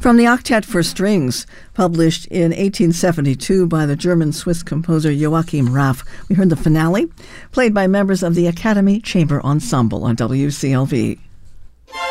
From the Octet for Strings, published in 1872 by the German-Swiss composer Joachim Raff, we heard the finale, played by members of the Academy Chamber Ensemble on WCLV.